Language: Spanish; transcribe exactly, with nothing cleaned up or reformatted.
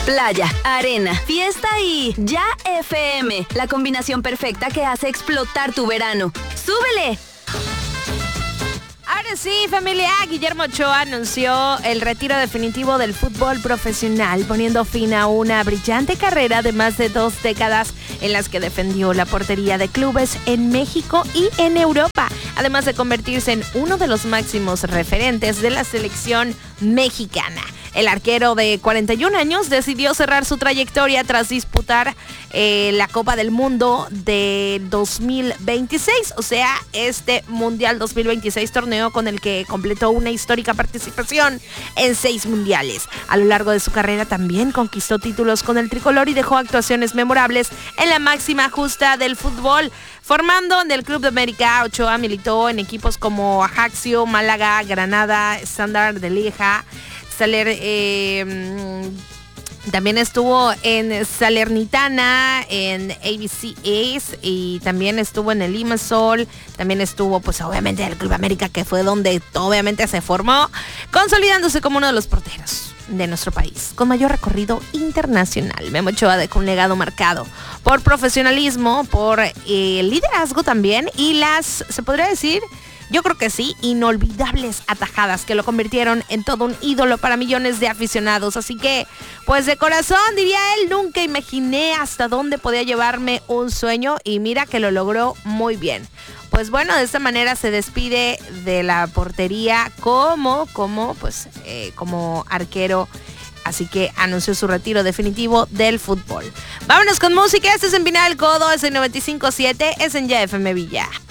Playa, arena, fiesta y Ya F M, la combinación perfecta que hace explotar tu verano. ¡Súbele! Ahora sí, familia, Guillermo Ochoa anunció el retiro definitivo del fútbol profesional, poniendo fin a una brillante carrera de más de dos décadas en las que defendió la portería de clubes en México y en Europa, además de convertirse en uno de los máximos referentes de la selección mexicana. El arquero de cuarenta y un años decidió cerrar su trayectoria tras disputar eh, la Copa del Mundo de dos mil veintiséis, o sea, este Mundial dos mil veintiséis, torneo con el que completó una histórica participación en seis mundiales. A lo largo de su carrera también conquistó títulos con el tricolor y dejó actuaciones memorables en la máxima justa del fútbol. Formando en el Club de América, Ochoa militó en equipos como Ajaccio, Málaga, Granada, Standard de Lieja, Saler, eh, también estuvo en Salernitana, en A B C A's, y también estuvo en el Limassol. También estuvo, pues obviamente, en el Club América, que fue donde obviamente se formó, consolidándose como uno de los porteros de nuestro país con mayor recorrido internacional. Memo Ochoa dejó un legado marcado por profesionalismo, por eh, liderazgo también, y las, se podría decir, yo creo que sí, inolvidables atajadas que lo convirtieron en todo un ídolo para millones de aficionados. Así que, pues de corazón, diría él, nunca imaginé hasta dónde podía llevarme un sueño, y mira que lo logró muy bien. Pues bueno, de esta manera se despide de la portería como, como, pues, eh, como arquero. Así que anunció su retiro definitivo del fútbol. Vámonos con música. Este es Empina el Codo, es en noventa y cinco punto siete, es en Ya F M Villa.